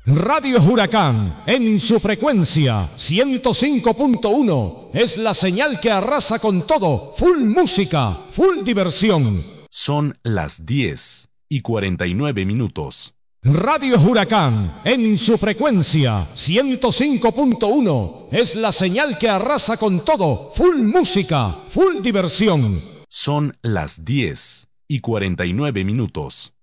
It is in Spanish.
Radio Huracán, en su frecuencia 105.1, es la señal que arrasa con todo. Full música, full diversión. Son las 10:49. Radio Huracán, en su frecuencia 105.1, es la señal que arrasa con todo. Full música, full diversión. Son las 10:49.